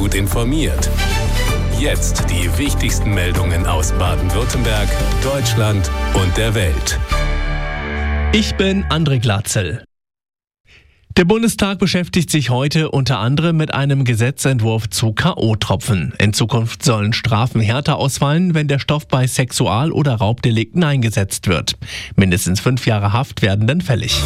gut informiert. Jetzt die wichtigsten Meldungen aus Baden-Württemberg, Deutschland und der Welt. Ich bin André Glatzel. Der Bundestag beschäftigt sich heute unter anderem mit einem Gesetzentwurf zu K.O.-Tropfen. In Zukunft sollen Strafen härter ausfallen, wenn der Stoff bei Sexual- oder Raubdelikten eingesetzt wird. Mindestens 5 Jahre Haft werden dann fällig.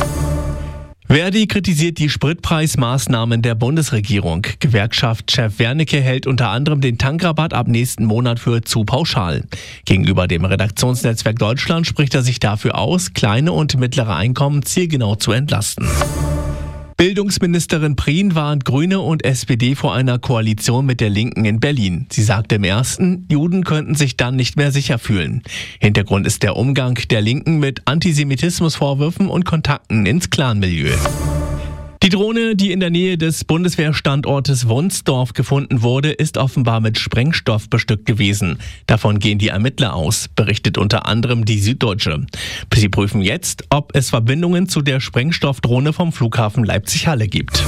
Verdi kritisiert die Spritpreismaßnahmen der Bundesregierung. Gewerkschaftschef Wernicke hält unter anderem den Tankrabatt ab nächsten Monat für zu pauschal. Gegenüber dem Redaktionsnetzwerk Deutschland spricht er sich dafür aus, kleine und mittlere Einkommen zielgenau zu entlasten. Bildungsministerin Prien warnt Grüne und SPD vor einer Koalition mit der Linken in Berlin. Sie sagte im ersten, Juden könnten sich dann nicht mehr sicher fühlen. Hintergrund ist der Umgang der Linken mit Antisemitismusvorwürfen und Kontakten ins Clanmilieu. Die Drohne, die in der Nähe des Bundeswehrstandortes Wunsdorf gefunden wurde, ist offenbar mit Sprengstoff bestückt gewesen. Davon gehen die Ermittler aus, berichtet unter anderem die Süddeutsche. Sie prüfen jetzt, ob es Verbindungen zu der Sprengstoffdrohne vom Flughafen Leipzig-Halle gibt.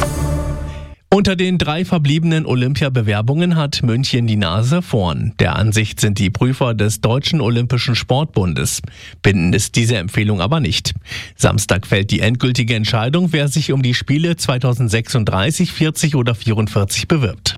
Unter den 3 verbliebenen Olympiabewerbungen hat München die Nase vorn. Der Ansicht sind die Prüfer des Deutschen Olympischen Sportbundes. Bindend ist diese Empfehlung aber nicht. Samstag fällt die endgültige Entscheidung, wer sich um die Spiele 2036, 40 oder 44 bewirbt.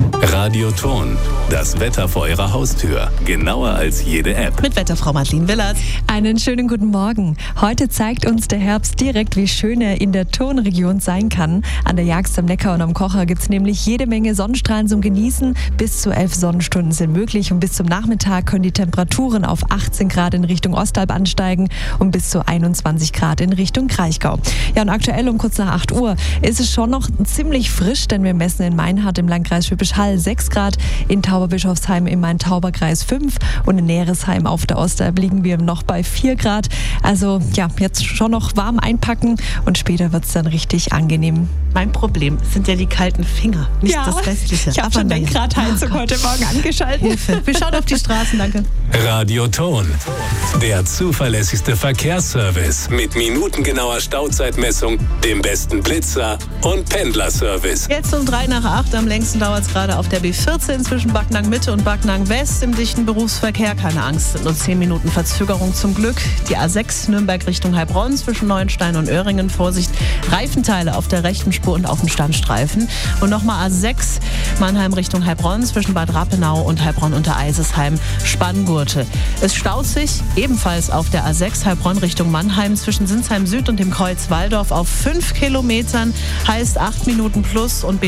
Radioton, das Wetter vor Ihrer Haustür. Genauer als jede App. Mit Wetterfrau Madeleine Willert. Einen schönen guten Morgen. Heute zeigt uns der Herbst direkt, wie schön er in der Tonregion sein kann. An der Jagst am Neckar und am Kocher gibt es nämlich jede Menge Sonnenstrahlen zum Genießen. Bis zu 11 Sonnenstunden sind möglich und bis zum Nachmittag können die Temperaturen auf 18 Grad in Richtung Ostalb ansteigen und bis zu 21 Grad in Richtung Kraichgau. Ja, und aktuell um kurz nach 8 Uhr ist es schon noch ziemlich frisch, denn wir messen in Meinhardt im Landkreis Schwäbisch Hall 6 Grad, in Tauberbischofsheim im Main-Tauber-Kreis 5 und in Neresheim auf der Ostalb liegen wir noch bei 4 Grad. Also ja, jetzt schon noch warm einpacken und später wird es dann richtig angenehm. Mein Problem sind ja die kalten Finger, nicht das Restliche. Ich habe schon Lenkradheizung heute Morgen angeschaltet. Hilfe. Wir schauen auf die Straßen, danke. Radioton, der zuverlässigste Verkehrsservice mit minutengenauer Stauzeitmessung, dem besten Blitzer und Pendlerservice. Jetzt um 3 nach 8, am längsten dauert es gerade auf der B14 zwischen Backnang Mitte und Backnang West im dichten Berufsverkehr. Keine Angst, sind nur 10 Minuten Verzögerung zum Glück. Die A6 Nürnberg Richtung Heilbronn zwischen Neuenstein und Öhringen. Vorsicht, Reifenteile auf der rechten Spur und auf dem Standstreifen. Und nochmal A6 Mannheim Richtung Heilbronn zwischen Bad Rappenau und Heilbronn unter Eisesheim. Spanngurte. Es staut sich ebenfalls auf der A6 Heilbronn Richtung Mannheim zwischen Sinsheim Süd und dem Kreuz Walldorf auf 5 Kilometern. Heißt 8 Minuten plus und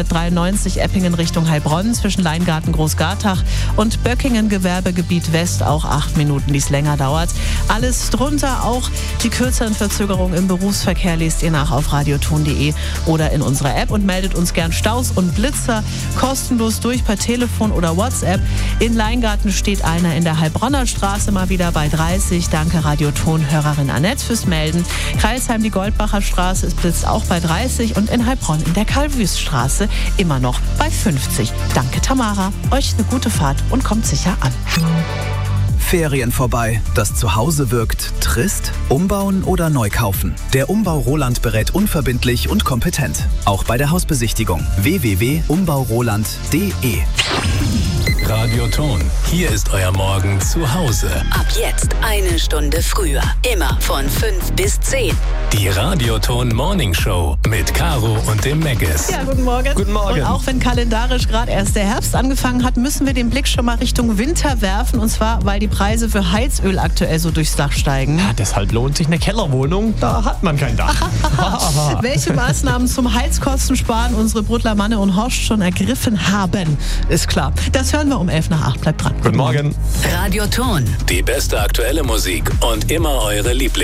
B293 Eppingen Richtung Heilbronn zwischen Leingarten Großgartach und Böckingen Gewerbegebiet West auch 8 Minuten, die es länger dauert. Alles drunter, auch die kürzeren Verzögerungen im Berufsverkehr lest ihr nach auf radioton.de oder in unserer App und meldet uns gern Staus und Blitzer kostenlos durch per Telefon oder WhatsApp. In Leingarten steht einer in der Heilbronner Straße mal wieder bei 30. Danke Radioton-Hörerin Annette fürs Melden. Kreilsheim, die Goldbacher Straße ist blitzt auch bei 30 und in Heilbronn in der Karl-Wüst-Straße immer noch bei 50. Danke Tamara, euch eine gute Fahrt und kommt sicher an. Ferien vorbei. Das Zuhause wirkt trist? Umbauen oder neu kaufen? Der Umbau Roland berät unverbindlich und kompetent. Auch bei der Hausbesichtigung. www.umbauroland.de. Radioton, hier ist euer Morgen zu Hause. Ab jetzt 1 Stunde früher. Immer von 5 bis 10. Die Radioton Morning Show mit Caro und dem Meggis. Ja, guten Morgen. Guten Morgen. Und auch wenn kalendarisch gerade erst der Herbst angefangen hat, müssen wir den Blick schon mal Richtung Winter werfen. Und zwar, weil die Preise für Heizöl aktuell so durchs Dach steigen. Ja, deshalb lohnt sich eine Kellerwohnung, da hat man kein Dach. Welche Maßnahmen zum Heizkostensparen unsere Brudler Manne und Horst schon ergriffen haben, ist klar. Das hören wir um 11 nach 8. Bleibt dran. Guten Morgen. Radioton. Die beste aktuelle Musik und immer eure Lieblings.